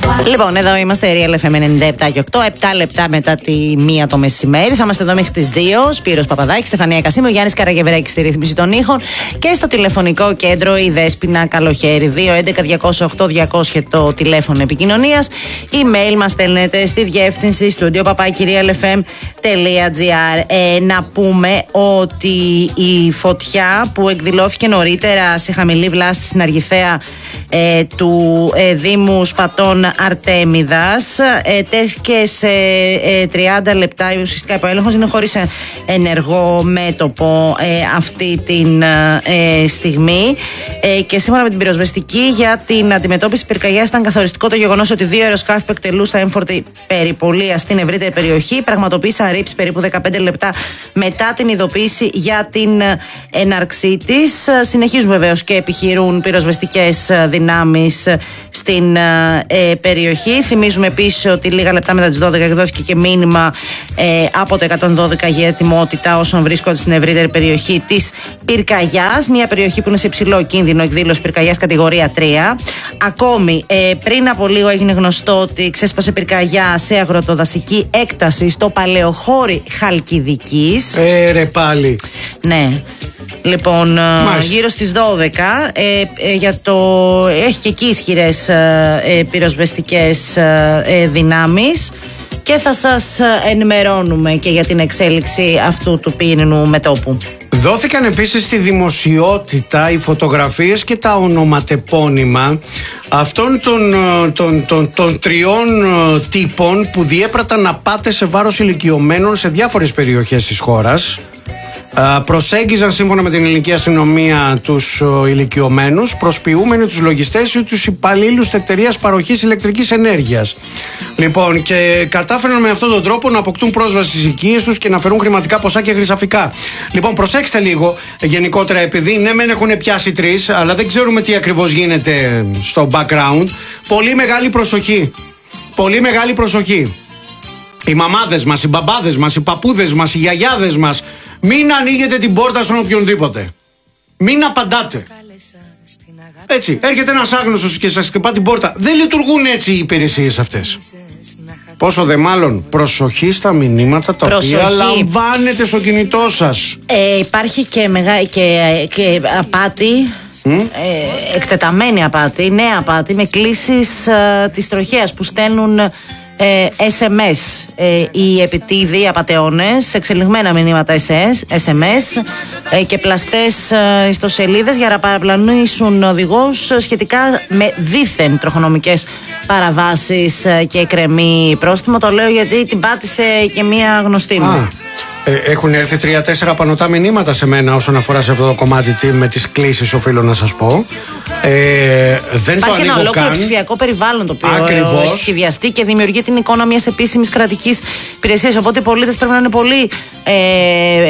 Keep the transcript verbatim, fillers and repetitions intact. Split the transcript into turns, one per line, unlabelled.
Λοιπόν, εδώ είμαστε Real εφ εμ ενενήντα επτά και οκτώ, επτά λεπτά μετά τη μία το μεσημέρι. Θα είμαστε εδώ μέχρι τις δύο. Σπύρος Παπαδάκης, Στεφανία Κασίμου, Γιάννης Καραγεβρέκης στη ρύθμιση των ήχων και στο τηλεφωνικό κέντρο η Δέσποινα Καλοχέρη. δύο έντεκα διακόσια οκτώ διακόσια το τηλέφωνο επικοινωνίας. Email μας στέλνετε στη διεύθυνση studio παπάκι real εφ εμ τελεία τζι άρ. Ε, να πούμε ότι η φωτιά που εκδηλώθηκε νωρίτερα σε χαμηλή βλάστη στην Αργιθέα ε, του ε, Δήμου Σπατών Αρτέμιδας ε, τέθηκε σε ε, τριάντα λεπτά. Ουσιαστικά ο έλεγχος είναι χωρίς ενεργό μέτωπο ε, αυτή την ε, στιγμή ε, και σύμφωνα με την πυροσβεστική για την αντιμετώπιση πυρκαγιάς ήταν καθοριστικό το γεγονός ότι δύο αεροσκάφη που εκτελούσαν έμφορτη περιπολία στην ευρύτερη περιοχή πραγματοποίησαν ρήψη περίπου δεκαπέντε λεπτά μετά την ειδοποίηση για την έναρξή της. Συνεχίζουν βεβαίως και επιχειρούν πυροσβεστικές δυνάμεις στην ε, περιοχή. Θυμίζουμε επίσης ότι λίγα λεπτά μετά τις δώδεκα εκδόθηκε και μήνυμα ε, από το εκατόν δώδεκα για ετοιμότητα όσων βρίσκονται στην ευρύτερη περιοχή της πυρκαγιάς. Μια περιοχή που είναι σε υψηλό κίνδυνο εκδήλωση πυρκαγιάς κατηγορία τρία. Ακόμη, ε, πριν από λίγο έγινε γνωστό ότι ξέσπασε πυρκαγιά σε αγροτοδασική έκταση στο Παλαιοχώρι Χαλκιδικής.
Ε, ρε πάλι.
Ναι. Λοιπόν, Μάλιστα. γύρω στις δώδεκα ε, ε, για το, έχει και εκεί ισχυρές ε, πυροσβεστικές ε, δυνάμεις και θα σας ενημερώνουμε και για την εξέλιξη αυτού του πυρηνικού μετώπου.
Δόθηκαν επίσης στη δημοσιότητα οι φωτογραφίες και τα ονοματεπώνυμα αυτών των, των, των, των τριών τύπων που διέπραταν απάτες σε βάρος ηλικιωμένων σε διάφορες περιοχές της χώρας. Προσέγγιζαν σύμφωνα με την ελληνική αστυνομία τους ηλικιωμένους, προσποιούμενοι τους λογιστές ή τους υπαλλήλους της εταιρείας παροχής ηλεκτρικής ενέργειας. Λοιπόν, και κατάφεραν με αυτόν τον τρόπο να αποκτούν πρόσβαση στις οικίες τους και να φέρουν χρηματικά ποσά και χρυσαφικά. Λοιπόν, προσέξτε λίγο γενικότερα, επειδή ναι, μεν έχουν πιάσει τρεις, αλλά δεν ξέρουμε τι ακριβώς γίνεται στο background. Πολύ μεγάλη προσοχή. Πολύ μεγάλη προσοχή. Οι μαμάδες μας, οι μπαμπάδες μας, οι παππούδες μας, οι γιαγιάδες μας, μην ανοίγετε την πόρτα στον οποιονδήποτε. Μην απαντάτε. Έτσι, έρχεται ένας άγνωστος και σας χτυπά την πόρτα. Δεν λειτουργούν έτσι οι υπηρεσίες αυτές. Πόσο δε μάλλον προσοχή στα μηνύματα τα προσοχή. οποία λαμβάνετε στο κινητό σας. Ε, υπάρχει και, μεγά... και, και απάτη. Mm?
Ε, εκτεταμένη απάτη, νέα απάτη με κλήσεις ε, της τροχέας που στέλνουν ε, ες εμ ες ε, οι επιτίδιοι απατεώνες, εξελιγμένα μηνύματα ες εμ ες ε, και πλαστές ε, ιστοσελίδες για να παραπλανήσουν οδηγούς σχετικά με δίθεν τροχονομικές παραβάσεις ε, και εκκρεμή πρόστιμο. Το λέω γιατί την πάτησε και μία γνωστή μου. Ah.
Ε, έχουν έρθει τρία-τέσσερα πανωτά μηνύματα σε μένα όσον αφορά σε αυτό το κομμάτι με τις κλήσεις, οφείλω να σας πω. Ε, δεν
Υπάρχει
το
ένα ολόκληρο
καν.
ψηφιακό περιβάλλον το οποίο
Ακριβώς.
έχει σχεδιαστεί και δημιουργεί την εικόνα μιας επίσημης κρατικής υπηρεσίας. Οπότε οι πολίτες πρέπει να είναι πολύ. Ε,